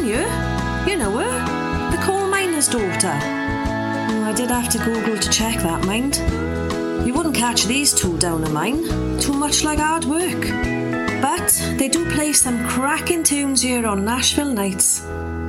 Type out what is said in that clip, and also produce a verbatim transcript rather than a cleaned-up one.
you? You know her? The coal miner's daughter. Oh, I did have to Google to check that, mind. You wouldn't catch these two down a mine. Too much like hard work. But they do play some cracking tunes here on Nashville Nights.